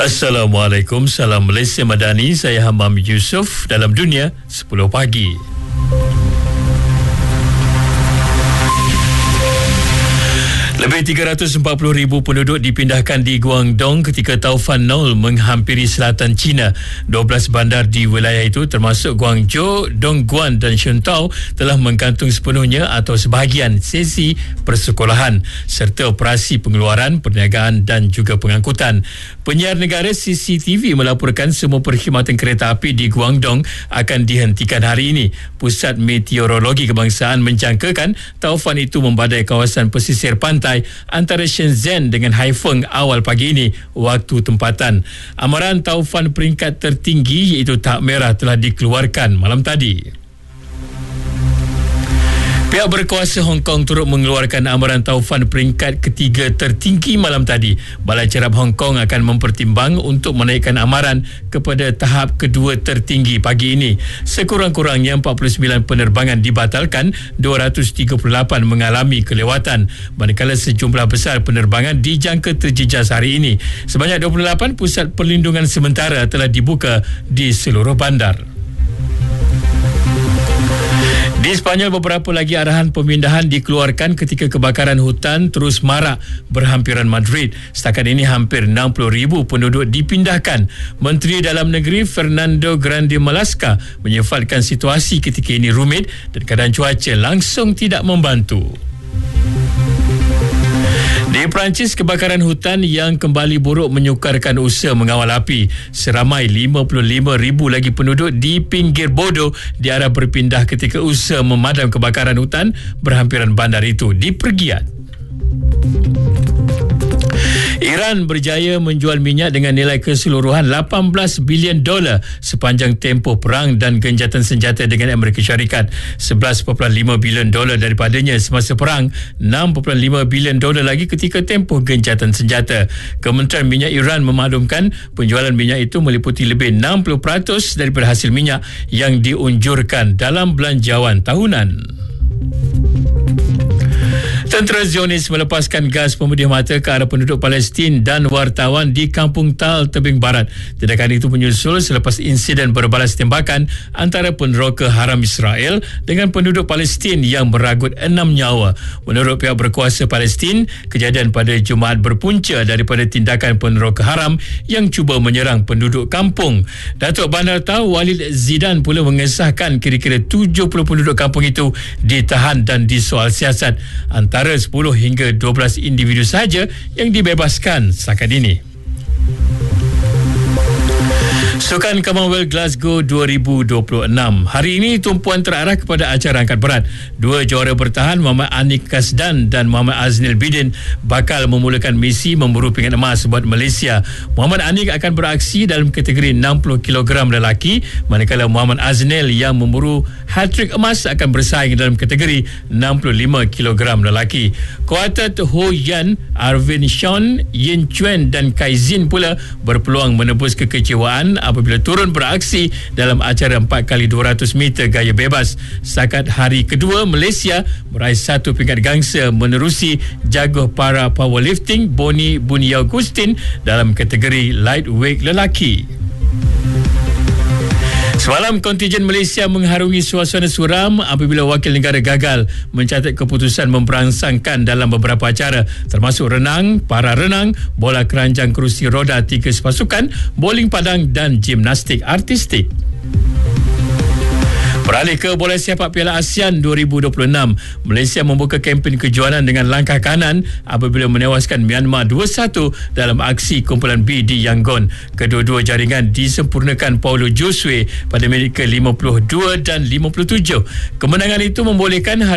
Assalamualaikum, salam Malaysia Madani. Saya Hamam Yusof dalam Dunia 10 Pagi. Lebih 340,000 penduduk dipindahkan di Guangdong ketika taufan Nol menghampiri selatan China. 12 bandar di wilayah itu termasuk Guangzhou, Dongguan dan Shentao telah menggantung sepenuhnya atau sebahagian sesi persekolahan serta operasi pengeluaran, perniagaan dan juga pengangkutan. Penyiar negara CCTV melaporkan semua perkhidmatan kereta api di Guangdong akan dihentikan hari ini. Pusat Meteorologi Kebangsaan menjangkakan taufan itu membadai kawasan pesisir pantai antara Shenzhen dengan Haifeng awal pagi ini waktu tempatan. Amaran taufan peringkat tertinggi iaitu tahap merah telah dikeluarkan malam tadi. Pihak berkuasa Hong Kong turut mengeluarkan amaran taufan peringkat ketiga tertinggi malam tadi. Balai Cerap Hong Kong akan mempertimbang untuk menaikkan amaran kepada tahap kedua tertinggi pagi ini. Sekurang-kurangnya 49 penerbangan dibatalkan, 238 mengalami kelewatan. Manakala sejumlah besar penerbangan dijangka terjejas hari ini. Sebanyak 28 pusat perlindungan sementara telah dibuka di seluruh bandar. Di Sepanyol, beberapa lagi arahan pemindahan dikeluarkan ketika kebakaran hutan terus marak berhampiran Madrid. Setakat ini hampir 60,000 penduduk dipindahkan. Menteri Dalam Negeri Fernando Grande Marlaska menyefatkan situasi ketika ini rumit dan keadaan cuaca langsung tidak membantu. Di Perancis, kebakaran hutan yang kembali buruk menyukarkan usaha mengawal api. Seramai 55,000 lagi penduduk di pinggir Bordeaux diarah berpindah ketika usaha memadam kebakaran hutan berhampiran bandar itu dipergiat. Iran berjaya menjual minyak dengan nilai keseluruhan $18 bilion sepanjang tempoh perang dan genjatan senjata dengan Amerika Syarikat. $11.5 bilion daripadanya semasa perang, $6.5 bilion lagi ketika tempoh genjatan senjata. Kementerian Minyak Iran memaklumkan penjualan minyak itu meliputi lebih 60% daripada hasil minyak yang diunjurkan dalam belanjawan tahunan. Tentera Zionis melepaskan gas pemedih mata ke arah penduduk Palestin dan wartawan di Kampung Tal, Tebing Barat. Tindakan itu menyusul selepas insiden berbalas tembakan antara peneroka haram Israel dengan penduduk Palestin yang meragut 6 nyawa. Menurut pihak berkuasa Palestin, kejadian pada Jumaat berpunca daripada tindakan peneroka haram yang cuba menyerang penduduk kampung. Datuk Bandar Tau Walid Zidan pula mengesahkan kira-kira 70 penduduk kampung itu ditahan dan disoal siasat. Antara 10 hingga 12 individu sahaja yang dibebaskan setakat ini. Sukan Commonwealth Glasgow 2026. Hari ini tumpuan terarah kepada acara angkat berat. Dua juara bertahan Muhammad Anik Kasdan dan Muhammad Aznil Bidin bakal memulakan misi memburu pingat emas buat Malaysia. Muhammad Anik akan beraksi dalam kategori 60 kg lelaki, manakala Muhammad Aznil yang memburu hat-trick emas akan bersaing dalam kategori 65 kg lelaki. Kuartet Ho Yan, Arvin Sean, Yin Chuen dan Kai Zin pula berpeluang menebus kekecewaan apabila turun beraksi dalam acara 4x200 meter gaya bebas. Setakat hari kedua, Malaysia meraih satu peringkat gangsa menerusi jaguh para powerlifting Boni Buni Augustin dalam kategori lightweight lelaki. Semalam, kontingen Malaysia mengharungi suasana suram apabila wakil negara gagal mencatat keputusan memperangsangkan dalam beberapa acara termasuk renang, para renang, bola keranjang kerusi roda 3 sepasukan, bowling padang dan gimnastik artistik. Beralih ke bola sepak Piala ASEAN 2026, Malaysia membuka kempen kejuanan dengan langkah kanan apabila menewaskan Myanmar 2-1 dalam aksi kumpulan B di Yangon. Kedua-dua jaringan disempurnakan Paulo Josue pada minit ke-52 dan 57. Kemenangan itu membolehkan